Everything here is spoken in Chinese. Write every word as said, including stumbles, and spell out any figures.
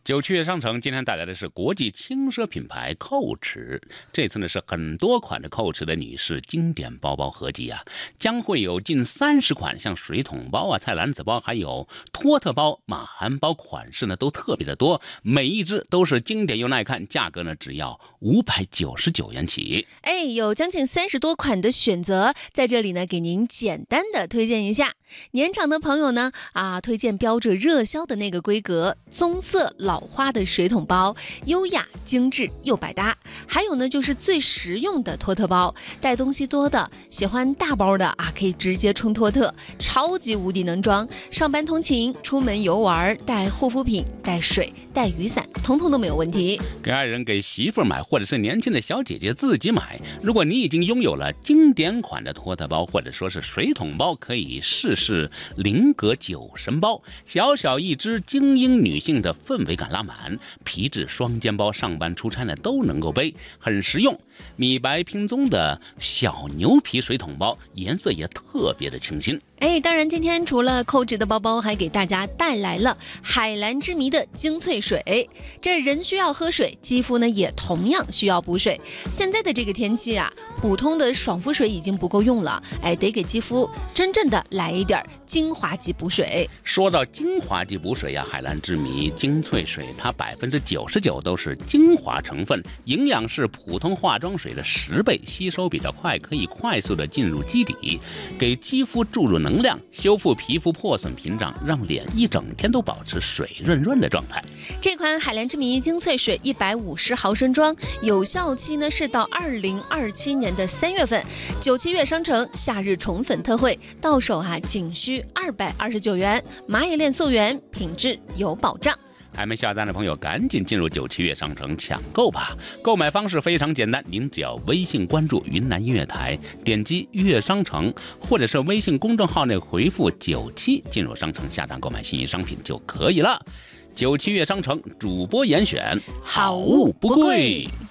九七月商城今天带来的是国际轻奢品牌Coach，这次呢是很多款的 Coach 的女士经典包包合集啊，将会有近三十款，像水桶包啊、菜篮子包，还有托特包、马鞍包，款式呢都特别的多，每一只都是经典又耐看，价格呢只要五百九十九元起。 哎，有将近三十多款的选择，在这里呢给您简单的推荐一下。年长的朋友呢啊，推荐标着热销的那个规格，棕色老花的水桶包，优雅精致又百搭。还有呢就是最实用的托特包，带东西多的，喜欢大包的啊，可以直接冲托特，超级无敌能装。上班通勤、出门游玩，带护肤品、带水、带雨伞，通通都没有问题。 给爱人、给媳妇买，或者是年轻的小姐姐自己买。如果你已经拥有了经典款的托特包，或者说是水桶包，可以试试菱格酒神包，小小一只，精英女性的氛围感拉满，皮质双肩包，上班出差呢都能够背，很实用。米白拼棕的小牛皮水桶包，颜色也特别的清新。 哎，当然今天除了Coach的包包，还给大家带来了海蓝之谜的精粹水。这人需要喝水，肌肤呢也同样需要补水。现在的这个天气啊，普通的爽肤水已经不够用了，哎，得给肌肤真正的来一点精华级补水。 说到精华级补水呀、啊，海蓝之谜精粹水，它百分之九十九都是精华成分，营养是普通化妆水的十倍，吸收比较快，可以快速的进入基底，给肌肤注入能量，修复皮肤破损屏障，让脸一整天都保持水润润的状态。 这款海蓝之谜精粹水一百五十毫升装，有效期呢是到二零二七年的三月份。九七月商城夏日宠粉特惠，到手啊仅需二百二十九元，蚂蚁链溯源，品质有保障。 还没下单的朋友，赶紧进入九七月商城抢购吧！购买方式非常简单，您只要微信关注云南音乐台，点击乐商城，或者是微信公众号内回复九七进入商城下单购买心仪商品就可以了。九七月商城主播严选，好物不贵。